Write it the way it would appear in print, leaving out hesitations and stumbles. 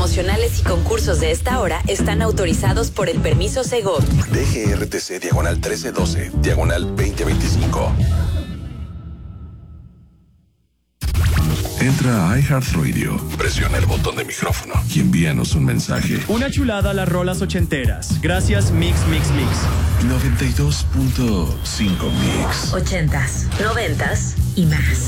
promocionales y concursos de esta hora están autorizados por el permiso Segov. DGRTC diagonal 1312, diagonal 2025. Entra a iHeartRadio, presiona el botón de micrófono y envíanos un mensaje. Una chulada a las rolas ochenteras. Gracias Mix Mix Mix. 92.5 Mix. 80s, 90s y más.